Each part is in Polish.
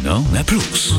Kino na Plus.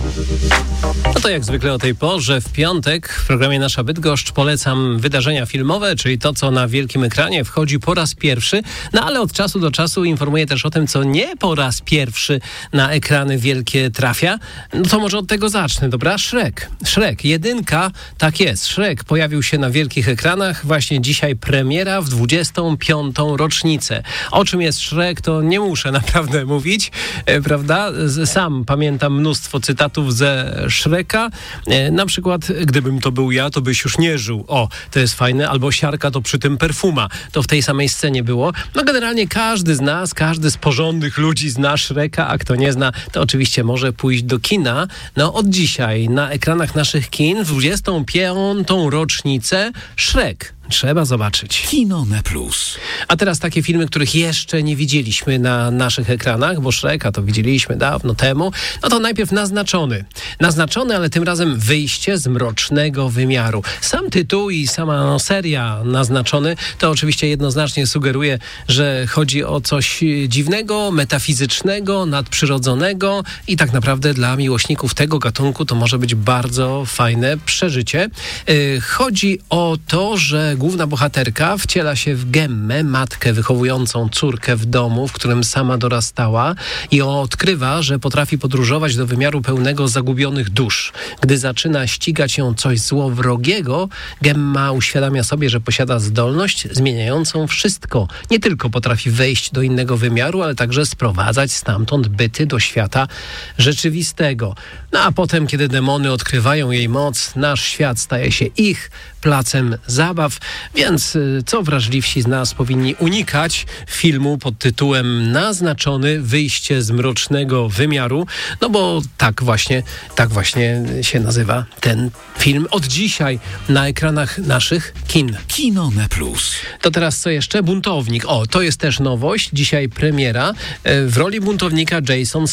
No to jak zwykle o tej porze w piątek w programie Nasza Bydgoszcz polecam wydarzenia filmowe, czyli to, co na wielkim ekranie wchodzi po raz pierwszy, no ale od czasu do czasu informuję też o tym, co nie po raz pierwszy na ekrany wielkie trafia. No to może od tego zacznę, dobra? Shrek 1, tak jest. Shrek pojawił się na wielkich ekranach. Właśnie dzisiaj premiera w 25. rocznicę. O czym jest Shrek, to nie muszę naprawdę mówić, prawda? Sam pamiętam mnóstwo cytatów ze Shreka. Na przykład, gdybym to był ja, to byś już nie żył. O, to jest fajne. Albo siarka to przy tym perfuma. To w tej samej scenie było. No generalnie każdy z nas, każdy z porządnych ludzi zna Shreka, a kto nie zna, to oczywiście może pójść do kina. No od dzisiaj na ekranach naszych kin w 25. rocznicę Shrek. Trzeba zobaczyć. Kino na Plus. A teraz takie filmy, których jeszcze nie widzieliśmy na naszych ekranach, bo Shreka to widzieliśmy dawno temu. No to najpierw Naznaczony, ale tym razem Wyjście z mrocznego wymiaru. Sam tytuł i sama seria Naznaczony to oczywiście jednoznacznie sugeruje, że chodzi o coś dziwnego, metafizycznego, nadprzyrodzonego i tak naprawdę dla miłośników tego gatunku to może być bardzo fajne przeżycie. Chodzi o to, że główna bohaterka wciela się w Gemmę, matkę wychowującą córkę w domu, w którym sama dorastała i odkrywa, że potrafi podróżować do wymiaru pełnego zagubionych dusz. Gdy zaczyna ścigać ją coś złowrogiego, Gemma uświadamia sobie, że posiada zdolność zmieniającą wszystko. Nie tylko potrafi wejść do innego wymiaru, ale także sprowadzać stamtąd byty do świata rzeczywistego. No a potem, kiedy demony odkrywają jej moc, nasz świat staje się ich placem zabaw, więc co wrażliwsi z nas powinni unikać filmu pod tytułem Naznaczony, Wyjście z mrocznego wymiaru, no bo tak właśnie się nazywa ten film od dzisiaj na ekranach naszych kin. Kino na Plus. To teraz co jeszcze? Buntownik. O, to jest też nowość. Dzisiaj premiera. W roli buntownika Jason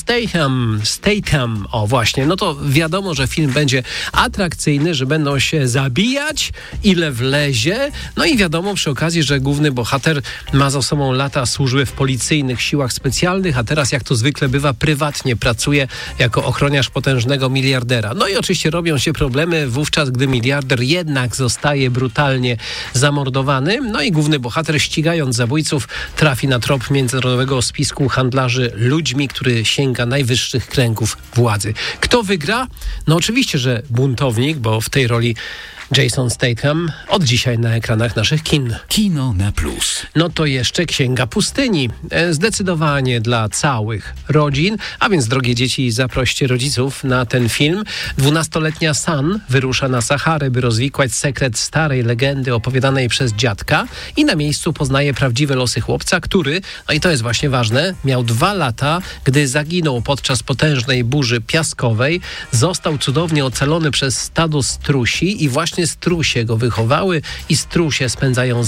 Statham. O, właśnie. No to wiadomo, że film będzie atrakcyjny, że będą się zabijać, ile wlezie. No i wiadomo przy okazji, że główny bohater ma za sobą lata służby w policyjnych siłach specjalnych, a teraz jak to zwykle bywa prywatnie pracuje jako ochroniarz potężnego miliardera. No i oczywiście robią się problemy wówczas, gdy miliarder jednak zostaje brutalnie zamordowany. No i główny bohater, ścigając zabójców, trafi na trop międzynarodowego spisku handlarzy ludźmi, który sięga najwyższych kręgów władzy. Kto wygra? No oczywiście, że buntownik, bo w tej roli Jason Statham od dzisiaj na ekranach naszych kin. Kino na Plus. No to jeszcze Księga Pustyni. Zdecydowanie dla całych rodzin, a więc drogie dzieci, zaproście rodziców na ten film. 12-letnia Sun wyrusza na Saharę, by rozwikłać sekret starej legendy opowiadanej przez dziadka i na miejscu poznaje prawdziwe losy chłopca, który, no i to jest właśnie ważne, miał 2 lata, gdy zaginął podczas potężnej burzy piaskowej, został cudownie ocalony przez stado strusi i właśnie strusie go wychowały i strusie spędzają z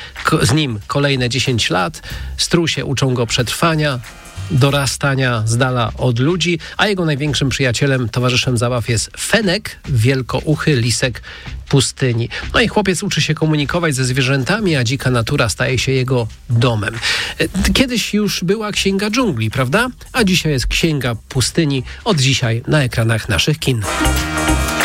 nim kolejne 10 lat. Strusie uczą go przetrwania, dorastania z dala od ludzi, a jego największym przyjacielem, towarzyszem zabaw jest Fenek, wielkouchy lisek pustyni. No i chłopiec uczy się komunikować ze zwierzętami, a dzika natura staje się jego domem. Kiedyś już była Księga Dżungli, prawda? A dzisiaj jest Księga Pustyni, od dzisiaj na ekranach naszych kin.